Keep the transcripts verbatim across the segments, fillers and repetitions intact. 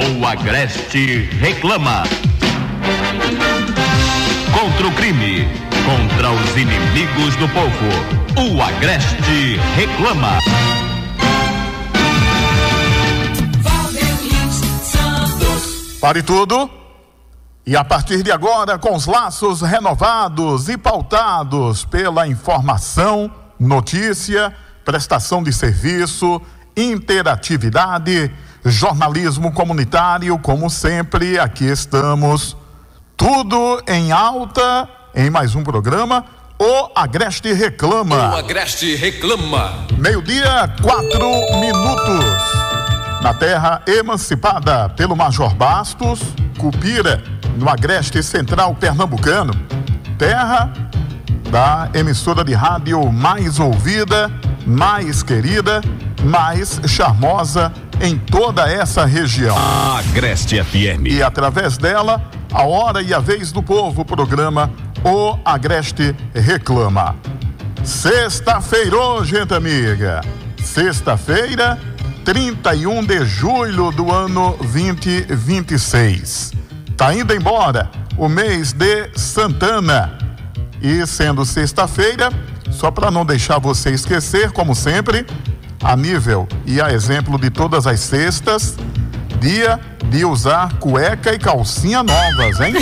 O Agreste reclama. Contra o crime, contra os inimigos do povo, o Agreste reclama. Pare tudo. E a partir de agora, com os laços renovados e pautados pela informação, notícia, prestação de serviço, interatividade, jornalismo comunitário, como sempre, aqui estamos, tudo em alta, em mais um programa, O Agreste Reclama. O Agreste Reclama. Meio-dia, quatro minutos. Na terra emancipada pelo Major Bastos, Cupira, no Agreste Central Pernambucano, terra da emissora de rádio mais ouvida, mais querida, mais charmosa em toda essa região. Agreste F M. E através dela, a hora e a vez do povo, o programa O Agreste Reclama. Sexta-feira, gente amiga. Sexta-feira, trinta e um de julho do ano vinte e vinte e seis. Tá indo embora o mês de Santana. E sendo sexta-feira, só para não deixar você esquecer, como sempre, a nível e a exemplo de todas as sextas, dia de usar cueca e calcinha novas, hein?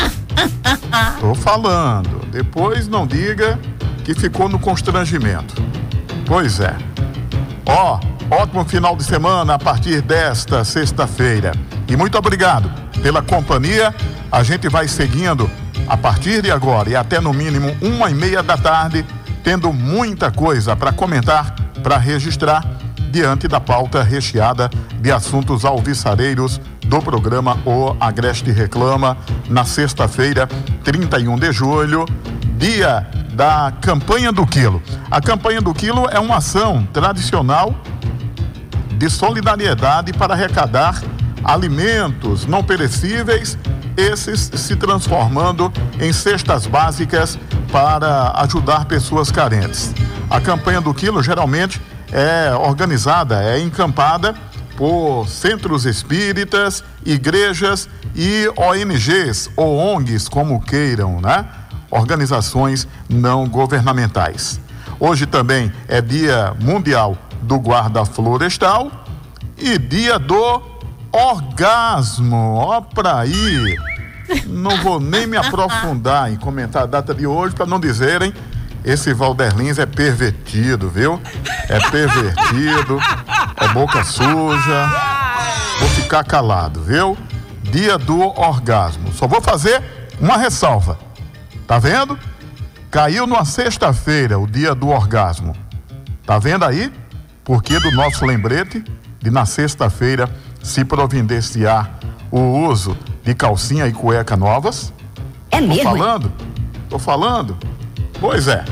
Tô falando. Depois não diga que ficou no constrangimento. Pois é. Ó, ótimo final de semana a partir desta sexta-feira. E muito obrigado pela companhia. A gente vai seguindo a partir de agora e até no mínimo uma e meia da tarde, tendo muita coisa para comentar, para registrar, diante da pauta recheada de assuntos alviçareiros do programa O Agreste Reclama, na sexta-feira, trinta e um de julho, dia da Campanha do Quilo. A Campanha do Quilo é uma ação tradicional de solidariedade para arrecadar alimentos não perecíveis, esses se transformando em cestas básicas para ajudar pessoas carentes. A Campanha do Quilo geralmente é organizada, é encampada por centros espíritas, igrejas e O N Gs ou O N Gs, como queiram, né? Organizações não governamentais. Hoje também é Dia Mundial do Guarda Florestal e Dia do Orgasmo. Ó pra aí. Não vou nem me aprofundar em comentar a data de hoje para não dizerem esse Valder Lins é pervertido, viu? É pervertido, é boca suja. Vou ficar calado, viu? Dia do Orgasmo. Só vou fazer uma ressalva. Tá vendo? Caiu numa sexta-feira o Dia do Orgasmo. Tá vendo aí? Porque do nosso lembrete de na sexta-feira se providenciar o uso de calcinha e cueca novas. É mesmo? Tô falando? Tô falando? Pois é.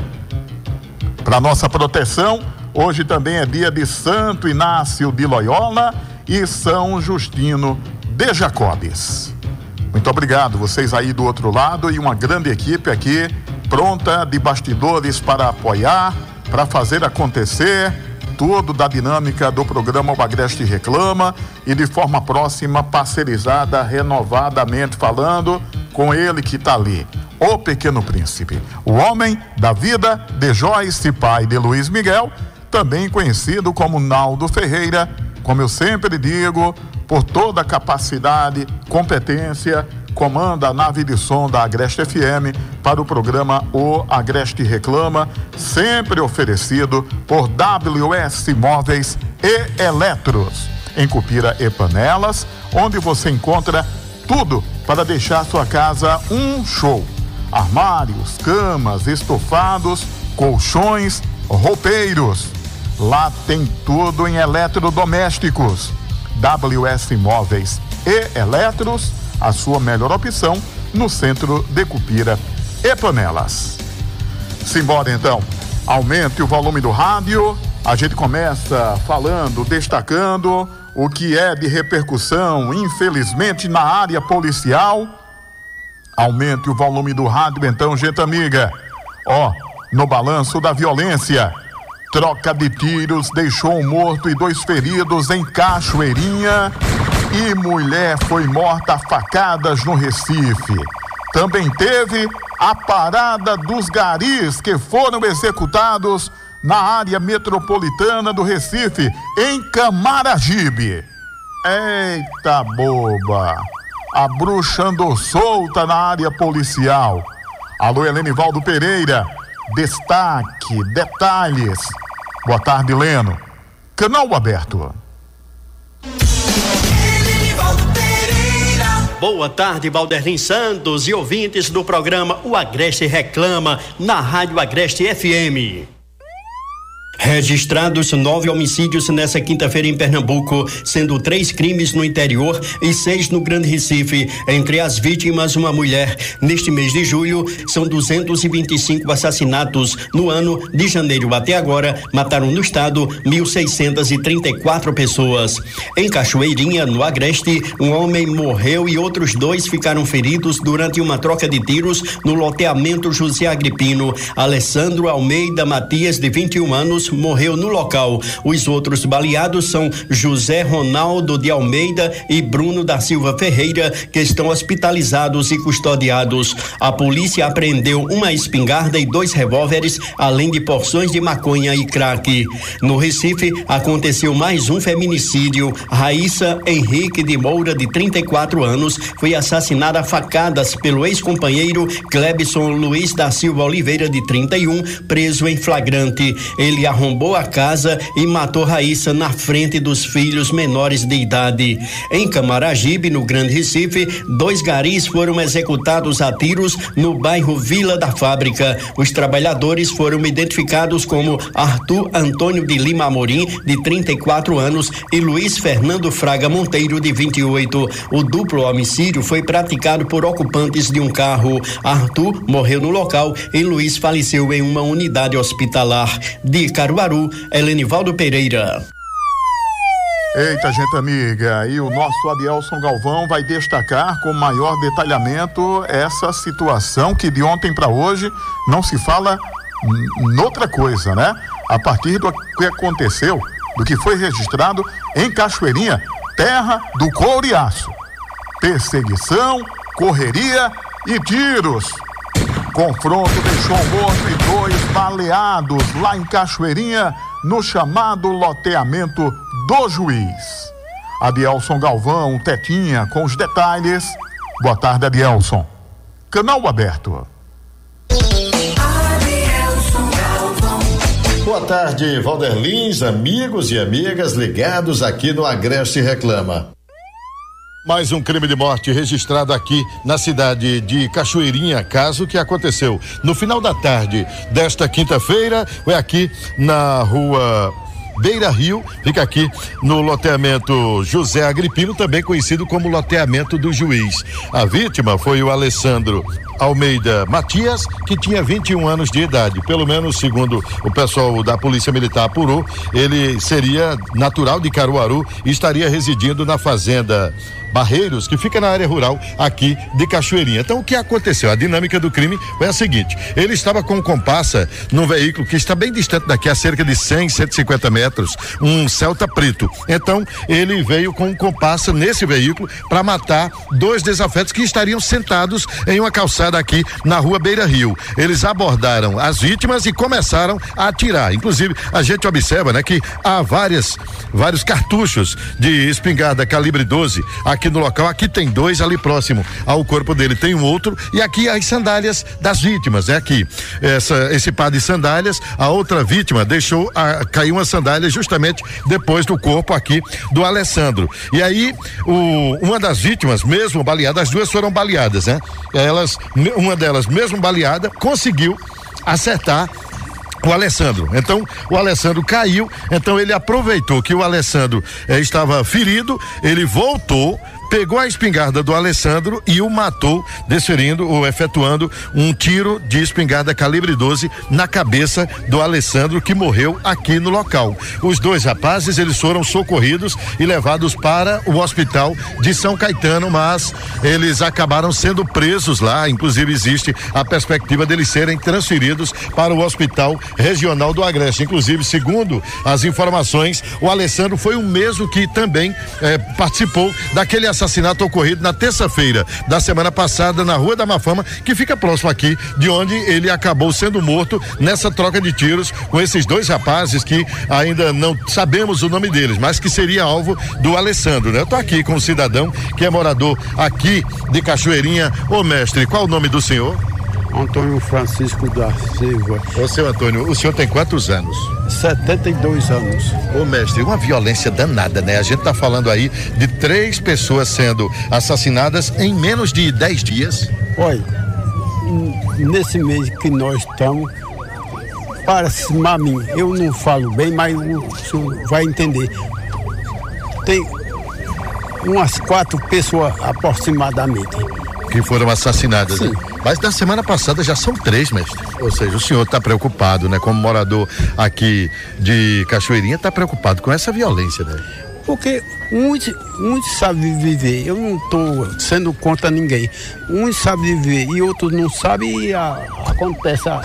Para nossa proteção, hoje também é dia de Santo Inácio de Loyola e São Justino de Jacobes. Muito obrigado, vocês aí do outro lado, e uma grande equipe aqui, pronta de bastidores para apoiar, para fazer acontecer tudo da dinâmica do programa O Agreste Reclama e de forma próxima, parcerizada, renovadamente falando, com ele que está ali, o Pequeno Príncipe, o homem da vida de Joyce, pai de Luiz Miguel, também conhecido como Naldo Ferreira, como eu sempre digo, por toda a capacidade, competência, comanda a nave de som da Agreste F M para o programa O Agreste Reclama, sempre oferecido por W S Móveis e Eletros, em Cupira e Panelas, onde você encontra tudo para deixar sua casa um show. Armários, camas, estofados, colchões, roupeiros. Lá tem tudo em eletrodomésticos. W S Móveis e Eletros, a sua melhor opção no centro de Cupira e Panelas. Simbora então, aumente o volume do rádio. A gente começa falando, destacando o que é de repercussão, infelizmente, na área policial. Aumente o volume do rádio então, gente amiga. Ó, no balanço da violência, troca de tiros deixou um morto e dois feridos em Cachoeirinha. E mulher foi morta a facadas no Recife. Também teve a parada dos garis que foram executados na área metropolitana do Recife, em Camaragibe. Eita boba! A bruxa andou solta na área policial. Alô, Helenivaldo Pereira. Destaque, detalhes. Boa tarde, Leno. Canal aberto. Boa tarde, Valderlin Santos e ouvintes do programa O Agreste Reclama, na Rádio Agreste F M. Registrados nove homicídios nessa quinta-feira em Pernambuco, sendo três crimes no interior e seis no Grande Recife. Entre as vítimas, uma mulher. Neste mês de julho, são duzentos e vinte e cinco assassinatos. No ano de janeiro até agora, mataram no estado mil seiscentos e trinta e quatro pessoas. Em Cachoeirinha, no Agreste, um homem morreu e outros dois ficaram feridos durante uma troca de tiros no loteamento José Agripino. Alessandro Almeida Matias, de vinte e um anos, morreu no local. Os outros baleados são José Ronaldo de Almeida e Bruno da Silva Ferreira, que estão hospitalizados e custodiados. A polícia apreendeu uma espingarda e dois revólveres, além de porções de maconha e crack. No Recife, aconteceu mais um feminicídio. Raíssa Henrique de Moura, de trinta e quatro anos, foi assassinada a facadas pelo ex-companheiro Clebson Luiz da Silva Oliveira, de trinta e um, preso em flagrante. Ele arrombou a casa e matou Raíssa na frente dos filhos menores de idade. Em Camaragibe, no Grande Recife, dois garis foram executados a tiros no bairro Vila da Fábrica. Os trabalhadores foram identificados como Arthur Antônio de Lima Amorim, de trinta e quatro anos, e Luiz Fernando Fraga Monteiro, de vinte e oito. O duplo homicídio foi praticado por ocupantes de um carro. Arthur morreu no local e Luiz faleceu em uma unidade hospitalar. De Caruaru, Helenivaldo Pereira. Eita, gente amiga, e o nosso Adielson Galvão vai destacar com maior detalhamento essa situação que de ontem para hoje não se fala noutra coisa, né? A partir do que aconteceu, do que foi registrado em Cachoeirinha, terra do couro e aço. Perseguição, correria e tiros. Confronto deixou um morto e dois baleados lá em Cachoeirinha, no chamado loteamento do Juiz. Adielson Galvão, Tetinha, com os detalhes. Boa tarde, Adielson. Canal aberto. Boa tarde, Valderlins, amigos e amigas ligados aqui no Agreste Reclama. Mais um crime de morte registrado aqui na cidade de Cachoeirinha, caso que aconteceu no final da tarde desta quinta-feira, foi aqui na rua Beira Rio, fica aqui no loteamento José Agripino, também conhecido como loteamento do Juiz. A vítima foi o Alessandro Almeida Matias, que tinha vinte e um anos de idade. Pelo menos, segundo o pessoal da Polícia Militar apurou, ele seria natural de Caruaru e estaria residindo na fazenda Barreiros, que fica na área rural aqui de Cachoeirinha. Então, o que aconteceu? A dinâmica do crime foi a seguinte: ele estava com um comparsa num veículo que está bem distante daqui, a cerca de cem, cento e cinquenta metros, um Celta preto. Então, ele veio com um comparsa nesse veículo para matar dois desafetos que estariam sentados em uma calçada aqui na rua Beira Rio. Eles abordaram as vítimas e começaram a atirar. Inclusive, a gente observa, né, que há várias, vários cartuchos de espingarda calibre doze aqui no local. Aqui tem dois, ali próximo ao corpo dele tem um outro, e aqui as sandálias das vítimas, é aqui. Essa, esse par de sandálias, a outra vítima deixou a, cair uma sandália justamente depois do corpo aqui do Alessandro. E aí, o, uma das vítimas, mesmo baleada, as duas foram baleadas, né? Elas, uma delas, mesmo baleada, conseguiu acertar o Alessandro. Então, o Alessandro caiu, então ele aproveitou que o Alessandro eh, estava ferido, ele voltou, pegou a espingarda do Alessandro e o matou, desferindo ou efetuando um tiro de espingarda calibre doze na cabeça do Alessandro, que morreu aqui no local. Os dois rapazes, eles foram socorridos e levados para o hospital de São Caetano, mas eles acabaram sendo presos lá. Inclusive existe a perspectiva deles serem transferidos para o Hospital Regional do Agreste. Inclusive, segundo as informações, o Alessandro foi o mesmo que também eh, participou daquele assassinato ocorrido na terça-feira da semana passada na Rua da Mafama, que fica próximo aqui de onde ele acabou sendo morto nessa troca de tiros com esses dois rapazes que ainda não sabemos o nome deles, mas que seria alvo do Alessandro, né? Eu tô aqui com um cidadão que é morador aqui de Cachoeirinha. Ô mestre, qual o nome do senhor? Antônio Francisco da Silva. Ô seu Antônio, o senhor tem quantos anos? setenta e dois anos. Ô mestre, uma violência danada, né? A gente tá falando aí de três pessoas sendo assassinadas em menos de dez dias. Olha, nesse mês que nós estamos, parece a mim, eu não falo bem, mas o senhor vai entender. Tem umas quatro pessoas aproximadamente que foram assassinadas. Sim. Né? Mas da semana passada já são três, mestre. Ou seja, o senhor está preocupado, né? Como morador aqui de Cachoeirinha, está preocupado com essa violência, né? Porque uns, uns sabem viver, eu não estou sendo contra ninguém. Uns sabem viver e outros não sabem, e a, acontece a,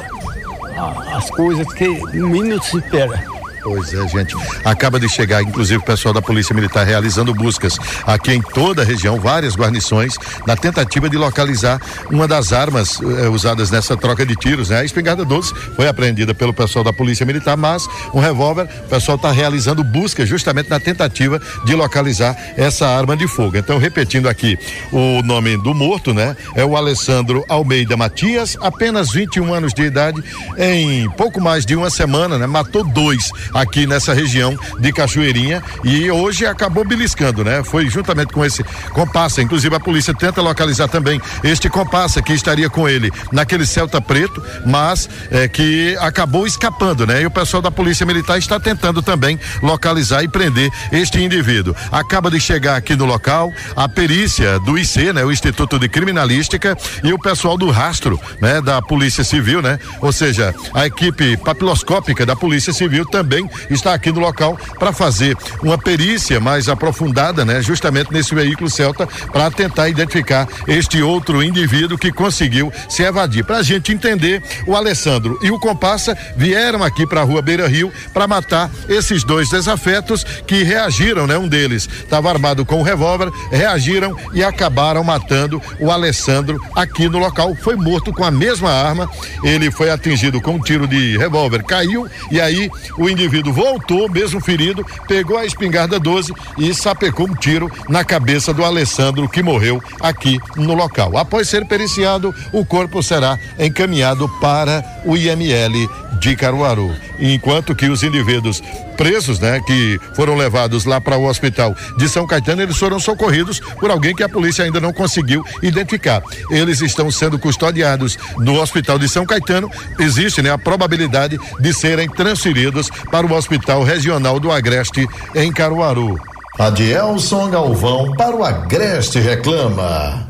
a, as coisas que um minuto se espera. Pois é, gente. Acaba de chegar, inclusive, o pessoal da Polícia Militar realizando buscas aqui em toda a região, várias guarnições, na tentativa de localizar uma das armas eh, usadas nessa troca de tiros, né? A espingarda doze foi apreendida pelo pessoal da Polícia Militar, mas um revólver, o pessoal está realizando buscas justamente na tentativa de localizar essa arma de fogo. Então, repetindo aqui, o nome do morto, né? É o Alessandro Almeida Matias, apenas vinte e um anos de idade, em pouco mais de uma semana, né? Matou dois aqui nessa região de Cachoeirinha e hoje acabou beliscando, né? Foi juntamente com esse comparsa, inclusive a polícia tenta localizar também este comparsa que estaria com ele naquele Celta preto, mas é, que acabou escapando, né? E o pessoal da Polícia Militar está tentando também localizar e prender este indivíduo. Acaba de chegar aqui no local a perícia do I C, né? O Instituto de Criminalística, e o pessoal do rastro, né? Da Polícia Civil, né? Ou seja, a equipe papiloscópica da Polícia Civil também está aqui no local para fazer uma perícia mais aprofundada, né? Justamente nesse veículo Celta, para tentar identificar este outro indivíduo que conseguiu se evadir. Para a gente entender, o Alessandro e o comparsa vieram aqui para a Rua Beira Rio para matar esses dois desafetos que reagiram, né? Um deles estava armado com um revólver, reagiram e acabaram matando o Alessandro aqui no local. Foi morto com a mesma arma, ele foi atingido com um tiro de revólver, caiu e aí o indivíduo voltou, mesmo ferido, pegou a espingarda doze e sapecou um tiro na cabeça do Alessandro, que morreu aqui no local. Após ser periciado, o corpo será encaminhado para o I M L de Caruaru. Enquanto que os indivíduos presos, né, que foram levados lá para o hospital de São Caetano, eles foram socorridos por alguém que a polícia ainda não conseguiu identificar. Eles estão sendo custodiados no hospital de São Caetano. Existe, né, a probabilidade de serem transferidos para o Hospital Regional do Agreste em Caruaru. Adielson Galvão para o Agreste Reclama.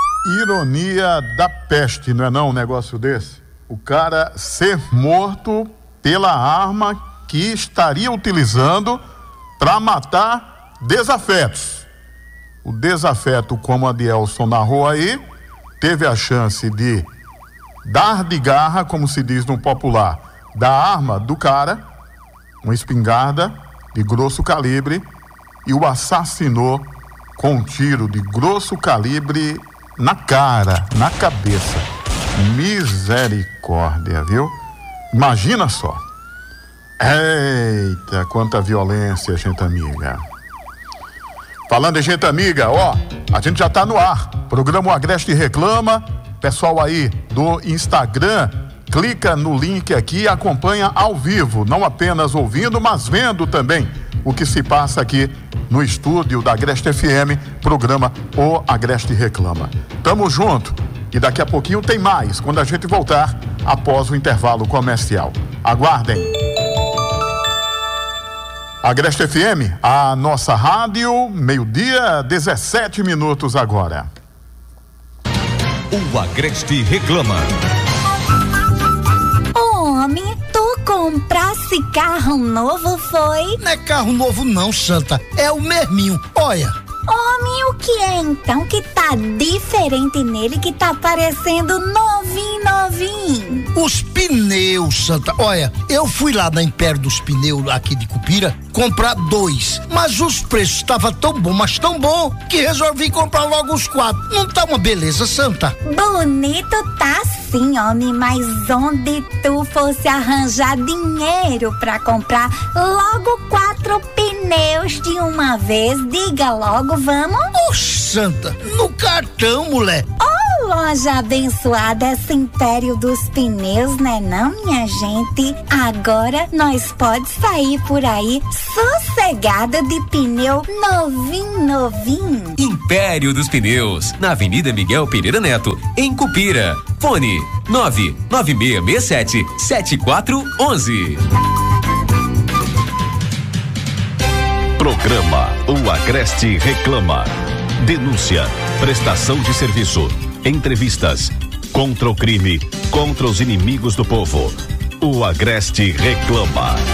Ironia da peste, não é não um negócio desse? O cara ser morto pela arma que estaria utilizando para matar desafetos. O desafeto, como a Adielson narrou aí, teve a chance de dar de garra, como se diz no popular, da arma do cara, uma espingarda de grosso calibre, e o assassinou com um tiro de grosso calibre na cara, na cabeça. Misericórdia, viu? Imagina só. Eita, quanta violência, gente amiga. Falando em gente amiga, ó, a gente já tá no ar. Programa O Agreste Reclama. Pessoal aí do Instagram, clica no link aqui e acompanha ao vivo, não apenas ouvindo, mas vendo também o que se passa aqui no estúdio da Agreste F M, programa O Agreste Reclama. Tamo junto e daqui a pouquinho tem mais, quando a gente voltar após o intervalo comercial. Aguardem. Agreste F M, a nossa rádio, meio-dia, dezessete minutos agora. O Agreste reclama. Homem, tu comprasse carro novo, foi? Não é carro novo não, Santa, é o mesminho, olha. Homem, o que é então que tá diferente nele, que tá parecendo novinho, novinho? Os pneus, Santa, olha, eu fui lá na Império dos Pneus aqui de Cupira comprar dois, mas os preços estavam tão bom, mas tão bom, que resolvi comprar logo os quatro. Não tá uma beleza, Santa? Bonito tá sim, homem, mas onde tu fosse arranjar dinheiro pra comprar logo quatro pneus de uma vez? Diga logo, vamos? Oxe, Santa, no cartão, mulher. Oh, loja abençoada, esse Império dos Pneus, né não, minha gente? Agora nós pode sair por aí sossegada de pneu novinho, novinho. Império dos Pneus, na Avenida Miguel Pereira Neto, em Cupira. Fone nove nove seis seis sete sete quatro um um. Programa O Agreste reclama. Denúncia, prestação de serviço, entrevistas, contra o crime, contra os inimigos do povo. O Agreste reclama.